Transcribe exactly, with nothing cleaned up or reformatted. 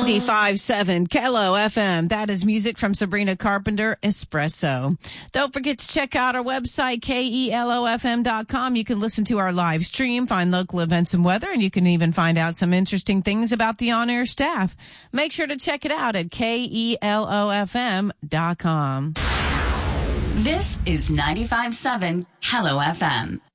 ninety-five point seven K L O F M. That is music from Sabrina Carpenter, Espresso. Don't forget to check out our website, K E L O F M dot com. You can listen to our live stream, find local events and weather, and you can even find out some interesting things about the on-air staff. Make sure to check it out at K E L O F M dot com. This is ninety-five point seven Hello F M.